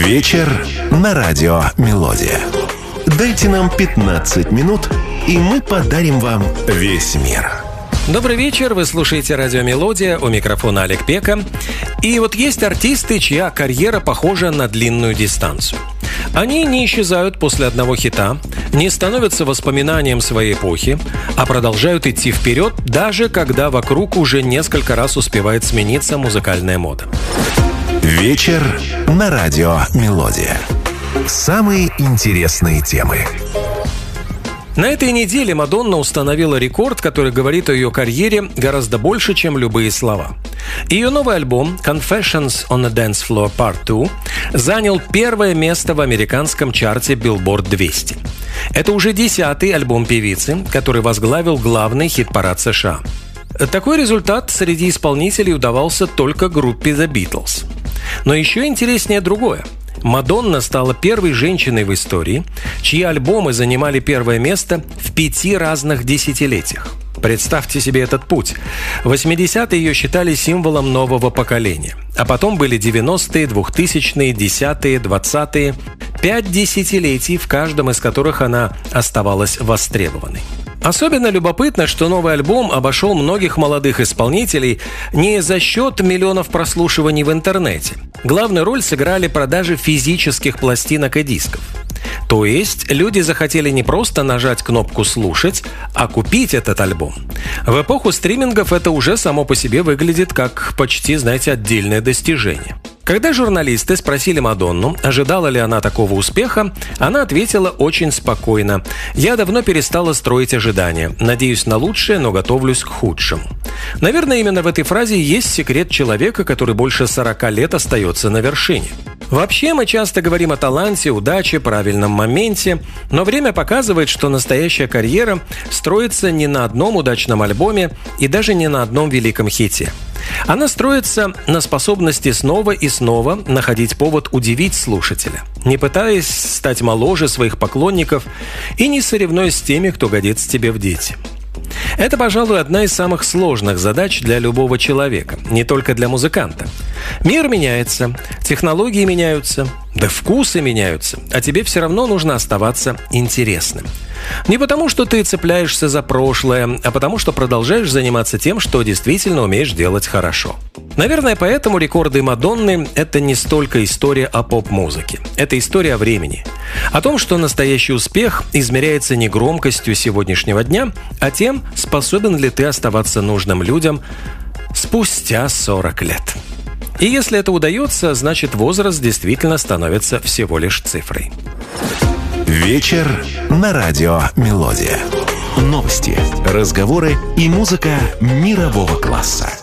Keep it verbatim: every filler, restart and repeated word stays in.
Вечер на радио «Мелодия». Дайте нам пятнадцать минут, и мы подарим вам весь мир. Добрый вечер, вы слушаете радио «Мелодия», у микрофона Олег Пека. И вот есть артисты, чья карьера похожа на длинную дистанцию. Они не исчезают после одного хита, не становятся воспоминанием своей эпохи, а продолжают идти вперед, даже когда вокруг уже несколько раз успевает смениться музыкальная мода. Вечер на радио «Мелодия». Самые интересные темы. На этой неделе Мадонна установила рекорд, который говорит о ее карьере гораздо больше, чем любые слова. Ее новый альбом «Confessions on a Dance Floor Part два» занял первое место в американском чарте Billboard двести. Это уже десятый альбом певицы, который возглавил главный хит-парад США. Такой результат среди исполнителей удавался только группе The Beatles. Но еще интереснее другое. Мадонна стала первой женщиной в истории, чьи альбомы занимали первое место в пяти разных десятилетиях. Представьте себе этот путь. В восьмидесятые ее считали символом нового поколения. А потом были девяностые, двухтысячные, десятые, двадцатые. Пять десятилетий, в каждом из которых она оставалась востребованной. Особенно любопытно, что новый альбом обошел многих молодых исполнителей не за счет миллионов прослушиваний в интернете. Главную роль сыграли продажи физических пластинок и дисков. То есть люди захотели не просто нажать кнопку «слушать», а купить этот альбом. В эпоху стримингов это уже само по себе выглядит как почти, знаете, отдельное достижение. Когда журналисты спросили Мадонну, ожидала ли она такого успеха, она ответила очень спокойно: «Я давно перестала строить ожидания. Надеюсь на лучшее, но готовлюсь к худшему». Наверное, именно в этой фразе есть секрет человека, который больше сорока лет остается на вершине. Вообще, мы часто говорим о таланте, удаче, правильном моменте, но время показывает, что настоящая карьера строится не на одном удачном альбоме и даже не на одном великом хите. Она строится на способности снова и снова находить повод удивить слушателя, не пытаясь стать моложе своих поклонников и не соревнуясь с теми, кто годится тебе в дети. Это, пожалуй, одна из самых сложных задач для любого человека, не только для музыканта. Мир меняется, технологии меняются, да вкусы меняются, а тебе все равно нужно оставаться интересным. Не потому, что ты цепляешься за прошлое, а потому, что продолжаешь заниматься тем, что действительно умеешь делать хорошо. Наверное, поэтому рекорды Мадонны – это не столько история о поп-музыке. Это история о времени. О том, что настоящий успех измеряется не громкостью сегодняшнего дня, а тем, способен ли ты оставаться нужным людям спустя сорок лет. И если это удается, значит, возраст действительно становится всего лишь цифрой. Вечер на радио «Мелодия». Новости, разговоры и музыка мирового класса.